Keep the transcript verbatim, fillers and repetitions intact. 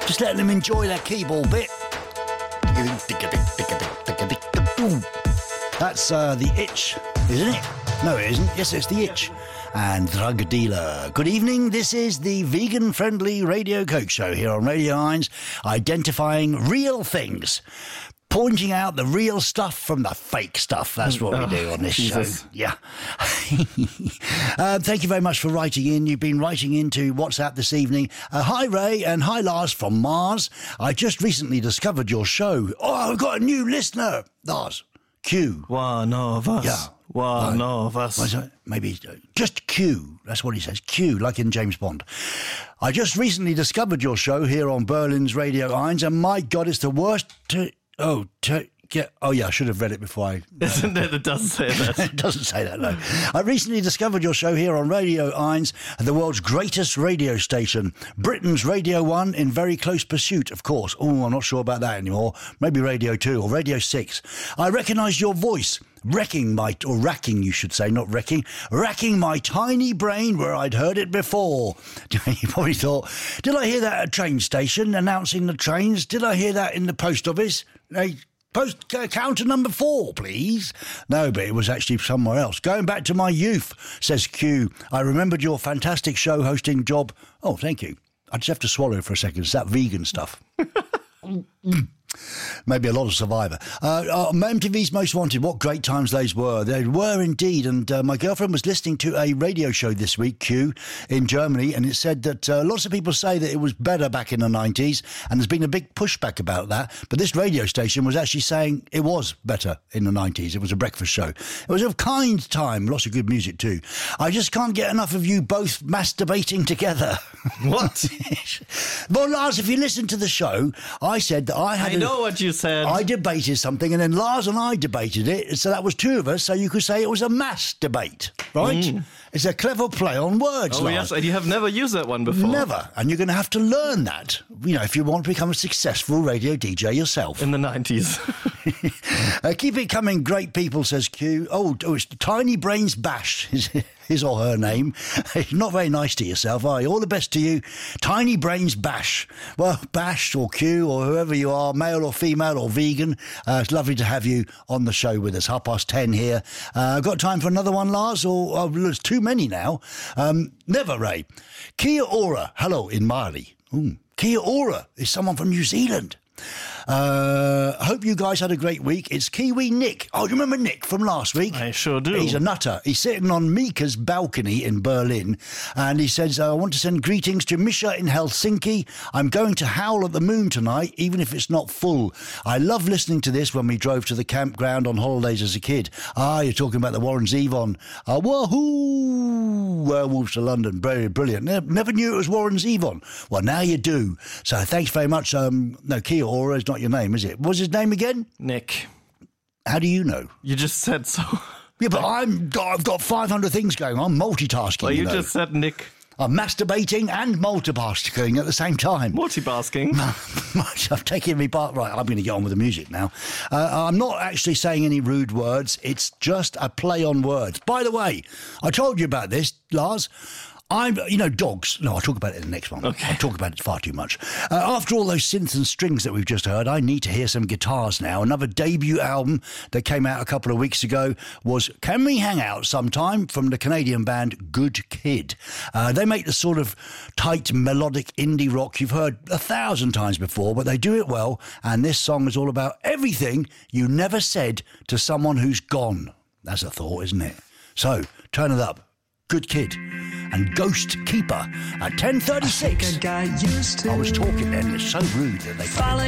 Just letting them enjoy that keyboard bit. That's uh, The Itch, isn't it? No, it isn't. Yes, it's The Itch. And Drug Dealer. Good evening. This is the vegan-friendly Radio Coke Show here on Radio Hines, identifying real things, pointing out the real stuff from the fake stuff. That's what oh, we do on this Jesus. show. Yeah. uh, thank you very much for writing in. You've been writing into WhatsApp this evening. Uh, hi, Ray, and hi, Lars from Mars. I just recently discovered your show. Oh, I've got a new listener. Lars, Q. One of us. Yeah. One no. of us. Maybe just Q. That's what he says. Q, like in James Bond. I just recently discovered your show here on Berlin's Radio Hines, and my God, it's the worst... To, oh, to, get, oh, yeah, I should have read it before I... Isn't it? It doesn't say that. It doesn't say that, no. I recently discovered your show here on Radio Hines, the world's greatest radio station. Britain's Radio one in very close pursuit, of course. Oh, I'm not sure about that anymore. Maybe Radio two or Radio six. I recognise your voice. Wrecking my, or racking, you should say, not wrecking, racking my tiny brain where I'd heard it before. You probably thought, did I hear that at a train station announcing the trains? Did I hear that in the post office? Hey, post uh, counter number four, please. No, but it was actually somewhere else. Going back to my youth, says Q. I remembered your fantastic show hosting job. Oh, thank you. I just have to swallow for a second. It's that vegan stuff. Maybe a lot of Survivor. Uh, uh, M T V's Most Wanted, what great times those were. They were indeed. And uh, my girlfriend was listening to a radio show this week, Q, in Germany, and it said that uh, lots of people say that it was better back in the nineties, and there's been a big pushback about that. But this radio station was actually saying it was better in the nineties. It was a breakfast show. It was a kind time, lots of good music too. I just can't get enough of you both masturbating together. What? Well, Lars, if you listen to the show, I said that I had... I know what you said. I debated something, and then Lars and I debated it, so that was two of us, so you could say it was a mass debate, right? Mm. It's a clever play on words, Oh, Lars. yes, and you have never used that one before. Never, and you're going to have to learn that, you know, if you want to become a successful radio D J yourself. In the nineties. uh, keep it coming, great people, says Q. Oh, oh it's Tiny Brains Bash, his, his or her name. Not very nice to yourself, are you? All the best to you. Tiny Brains Bash. Well, Bash or Q or whoever you are, male or female or vegan, uh, it's lovely to have you on the show with us. Half past ten here. Uh, got time for another one, Lars? Or oh, there's too many now. Um, never, Ray. Kia ora. Hello in Mali. Ooh. Kia ora is someone from New Zealand. Uh, I hope you guys had a great week. It's Kiwi Nick. Oh, do you remember Nick from last week? I sure do. He's a nutter. He's sitting on Mika's balcony in Berlin, and he says, I want to send greetings to Misha in Helsinki. I'm going to Howl at the Moon tonight, even if it's not full. I love listening to this when we drove to the campground on holidays as a kid. Ah, you're talking about the Warren Zevon. Uh, wahoo! Werewolves to London. Very brilliant. Never, never knew it was Warren Zevon. Well, now you do. So thanks very much. Um, no, Kia ora is not your name, is it? What's his name again? Nick. How do you know? You just said so. Yeah, but I'm, I've got five hundred things going on. I'm multitasking. Well, you, you know. just said Nick. I'm masturbating and multitasking at the same time. Multitasking? I'm taking me part. Right, I'm going to get on with the music now. Uh, I'm not actually saying any rude words. It's just a play on words. By the way, I told you about this, Lars. I'm, you know, dogs. No, I'll talk about it in the next one. Okay. I'll talk about it far too much. Uh, after all those synths and strings that we've just heard, I need to hear some guitars now. Another debut album that came out a couple of weeks ago was Can We Hang Out Sometime from the Canadian band Good Kid. Uh, they make the sort of tight, melodic indie rock you've heard a thousand times before, but they do it well. And this song is all about everything you never said to someone who's gone. That's a thought, isn't it? So, turn it up. Good Kid and Ghost Keeper at ten thirty-six. I, I, I was talking then, it's so rude that they